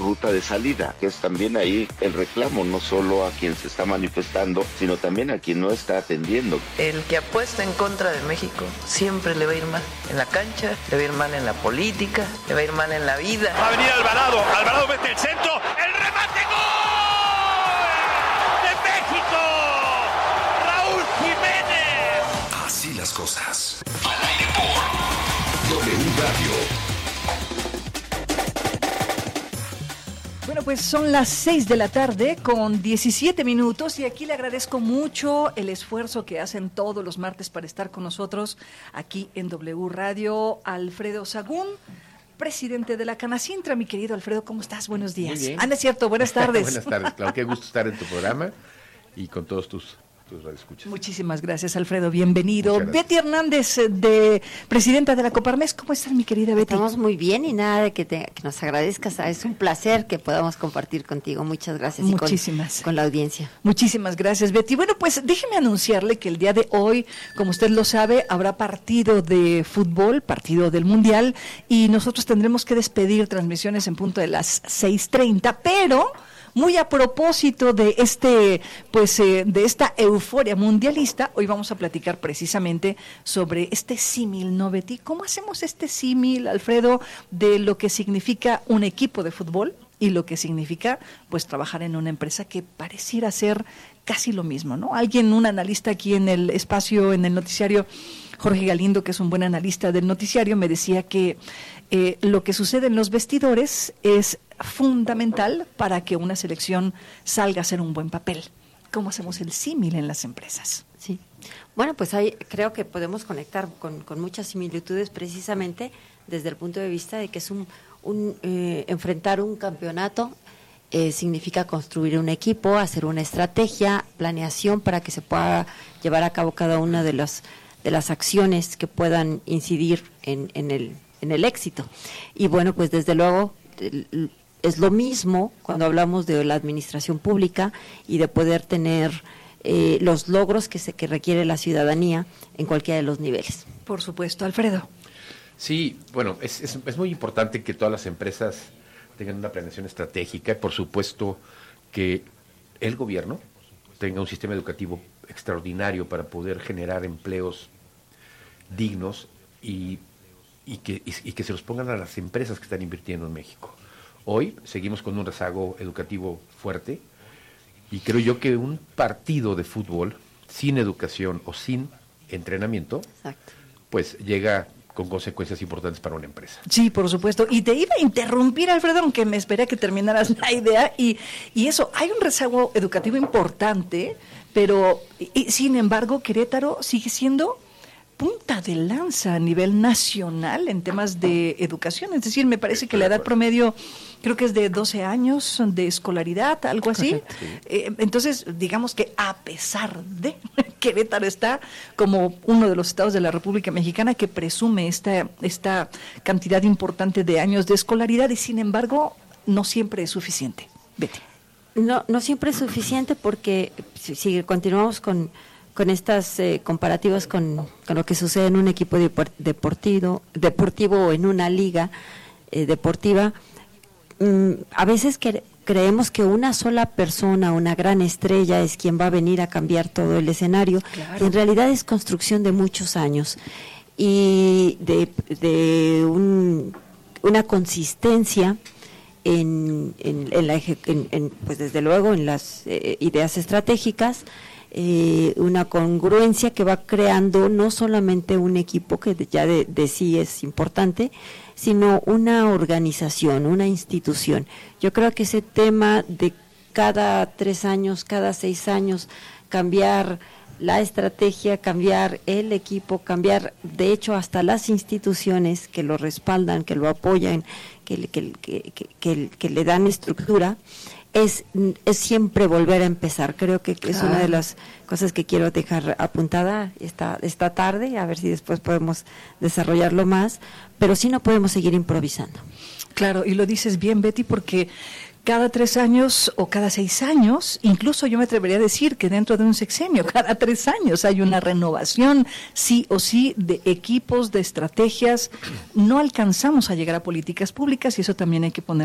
ruta de salida, que es también ahí el reclamo, no solo a quien se está manifestando, sino también a quien no está atendiendo. El que apuesta en contra de México siempre le va a ir mal en la cancha, le va a ir mal en la política, le va a ir mal en la vida. Va a venir Alvarado, Alvarado mete el centro, el remate, ¡gol! ¡De México! ¡Raúl Jiménez! Así las cosas. Al aire por W Radio. Bueno, pues son las 6 de la tarde con 17 minutos y aquí le agradezco mucho el esfuerzo que hacen todos los martes para estar con nosotros aquí en W Radio. Alfredo Sagún, presidente de la Canacintra. Mi querido Alfredo, ¿cómo estás? Buenos días. Muy bien. Es cierto, buenas tardes. Buenas tardes, claro, qué gusto estar en tu programa y con todos tus radioescuchas. Muchísimas gracias, Alfredo, bienvenido. Betty Hernández, presidenta de la Coparmex, ¿cómo estás, mi querida Betty? Estamos muy bien y nada de que nos agradezcas, es un placer que podamos compartir contigo, muchas gracias. Muchísimas. Y con la audiencia. Muchísimas gracias, Betty. Bueno, pues déjeme anunciarle que el día de hoy, como usted lo sabe, habrá partido de fútbol, partido del Mundial, y nosotros tendremos que despedir transmisiones en punto de las 6:30, pero muy a propósito de de esta euforia mundialista, hoy vamos a platicar precisamente sobre este símil, ¿no, Betty? ¿Cómo hacemos este símil, Alfredo, de lo que significa un equipo de fútbol y lo que significa, pues, trabajar en una empresa que pareciera ser casi lo mismo, ¿no? Un analista aquí en el espacio, en el noticiario, Jorge Galindo, que es un buen analista del noticiario, me decía que lo que sucede en los vestidores es fundamental para que una selección salga a hacer un buen papel. ¿Cómo hacemos el símil en las empresas? Sí. Bueno, pues ahí creo que podemos conectar con muchas similitudes precisamente desde el punto de vista de que es enfrentar un campeonato significa construir un equipo, hacer una estrategia, planeación para que se pueda llevar a cabo cada una de las acciones que puedan incidir en el éxito. Y bueno, pues desde luego es lo mismo cuando hablamos de la administración pública y de poder tener los logros que requiere la ciudadanía en cualquiera de los niveles. Por supuesto, Alfredo. Sí, bueno, es muy importante que todas las empresas tengan una planeación estratégica y por supuesto que el gobierno tenga un sistema educativo extraordinario para poder generar empleos dignos y que se los pongan a las empresas que están invirtiendo en México. Hoy seguimos con un rezago educativo fuerte y creo yo que un partido de fútbol sin educación o sin entrenamiento, Exacto, pues llega con consecuencias importantes para una empresa. Sí, por supuesto. Y te iba a interrumpir, Alfredo, aunque me esperé a que terminaras la idea. Y eso, hay un rezago educativo importante, pero sin embargo Querétaro sigue siendo punta de lanza a nivel nacional en temas de educación. Es decir, me parece que la edad promedio creo que es de 12 años de escolaridad, algo así. Sí. Entonces, digamos que a pesar de Querétaro está como uno de los estados de la República Mexicana que presume esta cantidad importante de años de escolaridad y sin embargo no siempre es suficiente. Betty. No siempre es suficiente porque si continuamos con estas comparativas con lo que sucede en un equipo deportivo o en una liga deportiva, a veces creemos que una sola persona, una gran estrella, es quien va a venir a cambiar todo el escenario. Claro. Y en realidad es construcción de muchos años y de una consistencia pues desde luego en las ideas estratégicas, una congruencia que va creando no solamente un equipo que ya de sí es importante, sino una organización, una institución. Yo creo que ese tema de cada 3 años, cada 6 años, cambiar la estrategia, cambiar el equipo, cambiar de hecho hasta las instituciones que lo respaldan, que lo apoyan, que le dan estructura, es siempre volver a empezar. Creo que es una de las cosas que quiero dejar apuntada esta tarde, a ver si después podemos desarrollarlo más, pero sí no podemos seguir improvisando. Claro, y lo dices bien, Betty, porque cada 3 años o cada 6 años, incluso yo me atrevería a decir que dentro de un sexenio, cada 3 años hay una renovación, sí o sí, de equipos, de estrategias. No alcanzamos a llegar a políticas públicas y eso también hay que poner